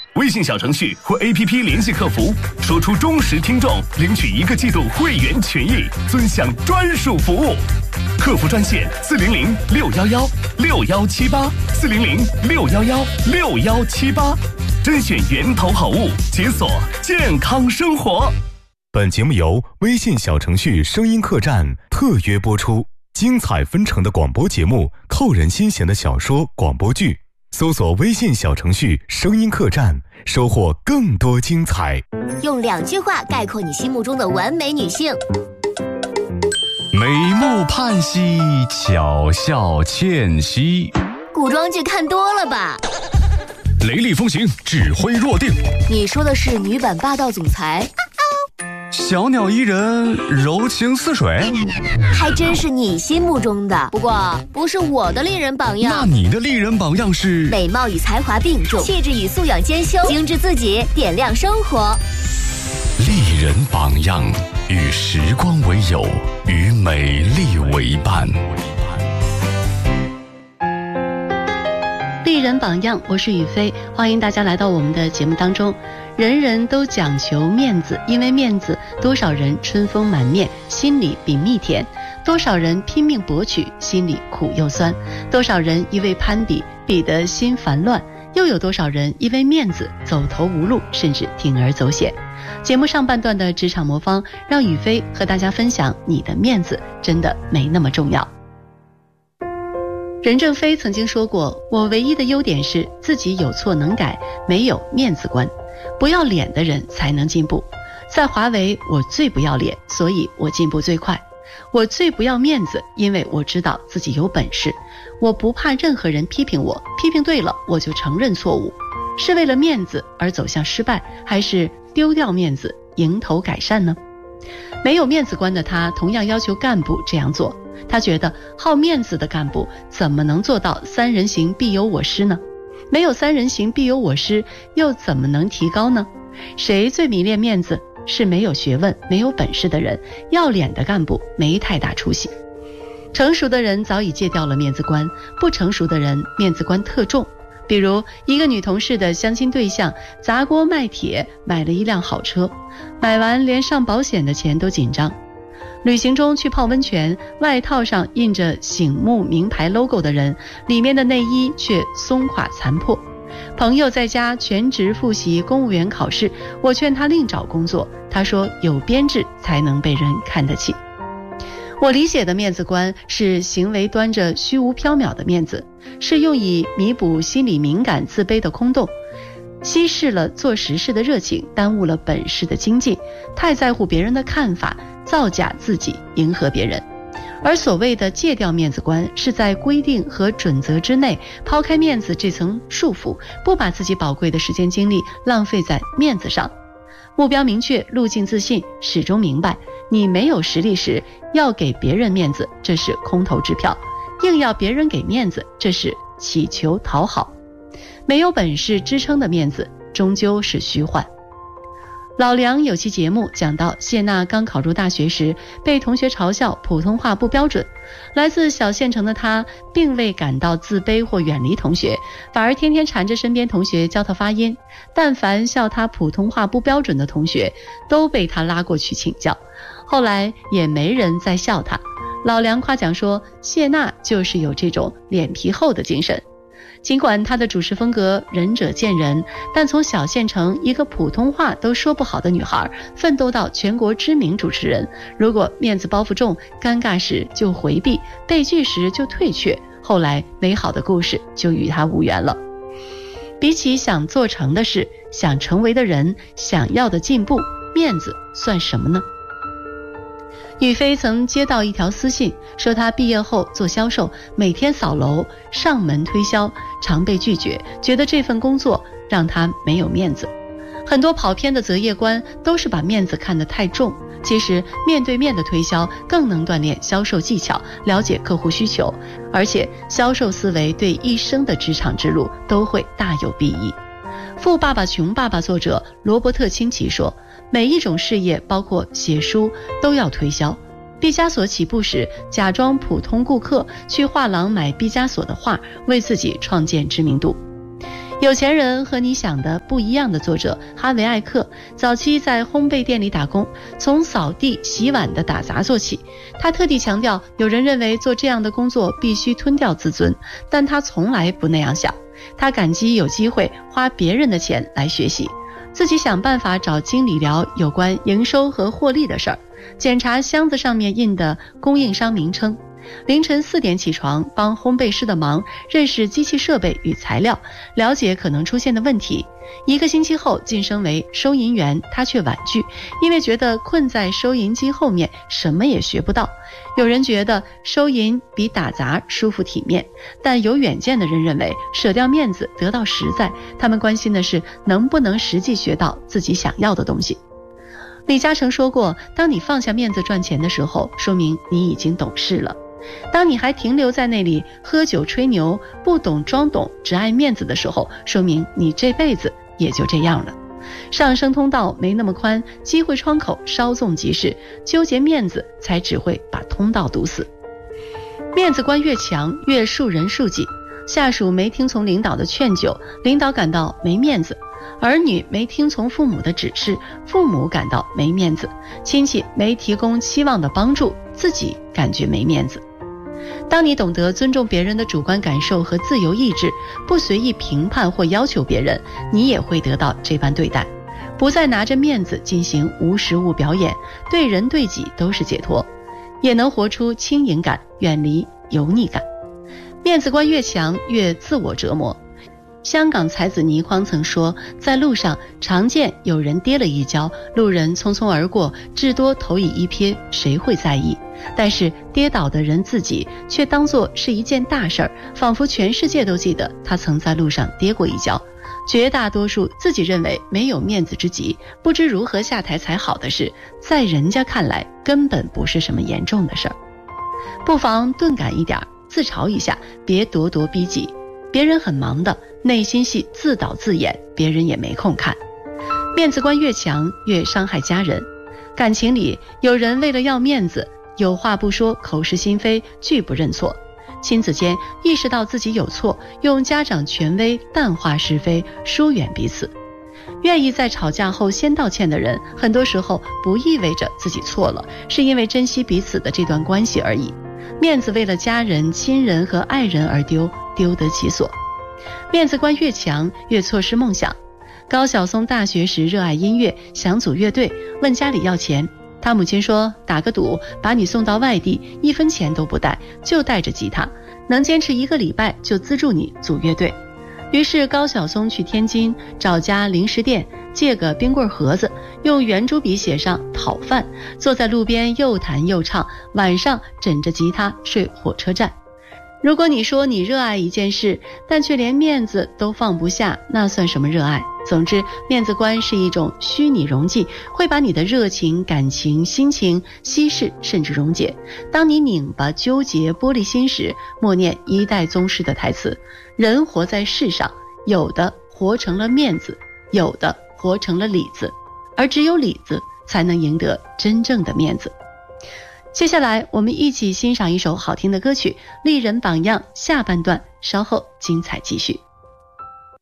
微信小程序或 APP 联系客服，说出忠实听众，领取1个季度会员权益，尊享专属服务。客服专线400-611-6178，400-611-6178，甄选源头好物，解锁健康生活。本节目由微信小程序声音客栈特约播出。精彩纷呈的广播节目，扣人心弦的小说、广播剧，搜索微信小程序声音客栈，收获更多精彩。 用2句话概括你心目中的完美女性： 美目盼兮，巧笑倩兮。 古装剧看多了吧？ 雷厉风行，指挥若定。 你说的是女版霸道总裁？ 小鸟依人，柔情似水。 还真是你心目中的，不过不是我的丽人榜样。 那你的丽人榜样是？ 美貌与才华并重，气质与素养兼修，精致自己，点亮生活。 丽人榜样，与时光为友，与美丽为伴。 丽人榜样，我是雨飞，欢迎大家来到我们的节目当中。人人都讲求面子，因为面子，多少人春风满面，心里比蜜甜；多少人拼命博取，心里苦又酸；多少人一味攀比，比得心烦乱；又有多少人因为面子走投无路，甚至铤而走险。节目上半段的职场魔方，让雨飞和大家分享，你的面子真的没那么重要。任正非曾经说过，我唯一的优点是自己有错能改，没有面子观。不要脸的人才能进步。在华为，我最不要脸，所以我进步最快。我最不要面子，因为我知道自己有本事。我不怕任何人批评我，批评对了，我就承认错误。是为了面子而走向失败，还是丢掉面子，迎头改善呢？没有面子观的他，同样要求干部这样做。他觉得好面子的干部怎么能做到3人行必有我师呢？没有3人行必有我师，又怎么能提高呢？谁最迷恋面子？是没有学问、没有本事的人，要脸的干部没太大出息。成熟的人早已戒掉了面子观，不成熟的人面子观特重。比如一个女同事的相亲对象砸锅卖铁买了一辆好车，买完连上保险的钱都紧张。旅行中去泡温泉，外套上印着醒目名牌 logo 的人，里面的内衣却松垮残破。朋友在家全职复习公务员考试，我劝他另找工作，他说有编制才能被人看得起。我理解的面子观是行为端着虚无缥缈的面子，是用以弥补心理敏感自卑的空洞，稀释了做实事的热情，耽误了本事的精进，太在乎别人的看法，造假自己，迎合别人。而所谓的戒掉面子观，是在规定和准则之内抛开面子这层束缚，不把自己宝贵的时间精力浪费在面子上。目标明确，路径自信，始终明白你没有实力时要给别人面子，这是空头支票；硬要别人给面子，这是乞求讨好。没有本事支撑的面子终究是虚幻。老梁有期节目讲到，谢娜刚考入大学时被同学嘲笑普通话不标准，来自小县城的她并未感到自卑或远离同学，反而天天缠着身边同学教她发音。但凡笑她普通话不标准的同学都被她拉过去请教，后来也没人再笑她。老梁夸奖说，谢娜就是有这种脸皮厚的精神。尽管她的主持风格仁者见仁，但从小县城一个普通话都说不好的女孩奋斗到全国知名主持人，如果面子包袱重，尴尬时就回避，被拒时就退却，后来美好的故事就与她无缘了。比起想做成的事，想成为的人，想要的进步，面子算什么呢？雨飞曾接到一条私信，说她毕业后做销售，每天扫楼上门推销，常被拒绝，觉得这份工作让她没有面子。很多跑偏的择业观都是把面子看得太重，其实面对面的推销更能锻炼销售技巧，了解客户需求，而且销售思维对一生的职场之路都会大有裨益。富爸爸穷爸爸作者罗伯特清崎说，每一种事业包括写书都要推销。毕加索起步时假装普通顾客去画廊买毕加索的画，为自己创建知名度。 有钱人和你想的不一样的作者哈维·艾克，早期在烘焙店里打工，从扫地、洗碗的打杂做起。他特地强调，有人认为做这样的工作必须吞掉自尊，但他从来不那样想。他感激有机会花别人的钱来学习，自己想办法找经理聊有关营收和获利的事儿，检查箱子上面印的供应商名称。凌晨4点起床，帮烘焙师的忙，认识机器设备与材料，了解可能出现的问题。1个星期后晋升为收银员，他却婉拒，因为觉得困在收银机后面什么也学不到。有人觉得收银比打杂舒服体面，但有远见的人认为舍掉面子得到实在，他们关心的是能不能实际学到自己想要的东西。李嘉诚说过，当你放下面子赚钱的时候，说明你已经懂事了。当你还停留在那里喝酒吹牛，不懂装懂，只爱面子的时候，说明你这辈子也就这样了。上升通道没那么宽，机会窗口稍纵即逝，纠结面子才只会把通道堵死。面子观越强，越树人树己。下属没听从领导的劝酒，领导感到没面子；儿女没听从父母的指示，父母感到没面子；亲戚没提供期望的帮助，自己感觉没面子。当你懂得尊重别人的主观感受和自由意志，不随意评判或要求别人，你也会得到这般对待。不再拿着面子进行无实物表演，对人对己都是解脱，也能活出轻盈感，远离油腻感。面子观越强，越自我折磨。香港才子倪匡曾说，在路上常见有人跌了一跤，路人匆匆而过，至多投以一瞥，谁会在意？但是跌倒的人自己却当作是一件大事儿，仿佛全世界都记得他曾在路上跌过一跤。绝大多数自己认为没有面子之极，不知如何下台才好的事，在人家看来根本不是什么严重的事儿。不妨钝感一点，自嘲一下，别咄咄逼己。别人很忙的，内心戏自导自演，别人也没空看。面子观越强，越伤害家人。感情里有人为了要面子，有话不说，口是心非，拒不认错。亲子间意识到自己有错，用家长权威淡化是非，疏远彼此。愿意在吵架后先道歉的人，很多时候不意味着自己错了，是因为珍惜彼此的这段关系而已。面子为了家人、亲人和爱人而丢，丢得其所。面子观越强，越错失梦想。高晓松大学时热爱音乐，想组乐队，问家里要钱。他母亲说，打个赌，把你送到外地，1分钱都不带，就带着吉他，能坚持1个礼拜就资助你组乐队。于是高晓松去天津找家零食店，借个冰棍盒子，用圆珠笔写上讨饭，坐在路边又弹又唱，晚上枕着吉他睡火车站。如果你说你热爱一件事，但却连面子都放不下，那算什么热爱？总之，面子观是一种虚拟溶剂，会把你的热情、感情、心情稀释甚至溶解。当你拧巴、纠结、玻璃心时，默念一代宗师的台词：人活在世上，有的活成了面子，有的活成了里子，而只有里子才能赢得真正的面子。接下来我们一起欣赏一首好听的歌曲《丽人榜样》，下半段稍后精彩继续。